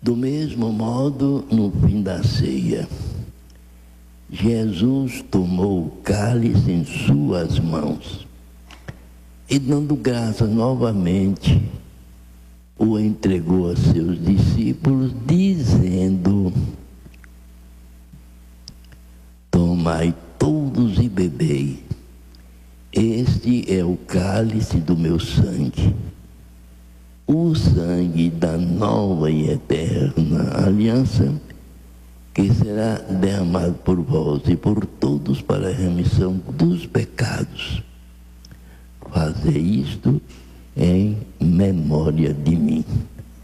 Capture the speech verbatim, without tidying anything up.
Do mesmo modo, no fim da ceia, Jesus tomou o cálice em suas mãos e, dando graças novamente, o entregou a seus discípulos, dizendo: tomai todos e bebei, este é o cálice do meu sangue, o sangue da nova e eterna aliança, que será derramado por vós e por todos para a remissão dos pecados. Fazei isto em memória de mim.